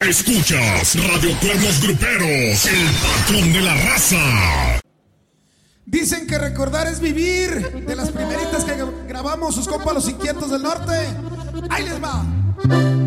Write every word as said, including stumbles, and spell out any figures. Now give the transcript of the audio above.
Escuchas Radio Cuernos Gruperos, el patrón de la raza. Dicen que recordar es vivir. De las primeritas que grabamos sus compas los inquietos del norte. Ahí les va.